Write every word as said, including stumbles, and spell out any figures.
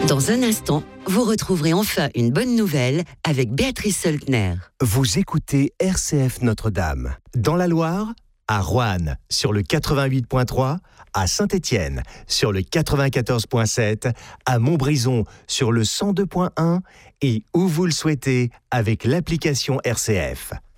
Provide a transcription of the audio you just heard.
Dans un instant, vous retrouverez enfin une bonne nouvelle avec Béatrice Soltner. Vous écoutez R C F Notre-Dame. Dans la Loire, à Roanne, sur le quatre-vingt-huit point trois, à Saint-Étienne, sur le quatre-vingt-quatorze point sept, à Montbrison, sur le cent deux point un et où vous le souhaitez avec l'application R C F.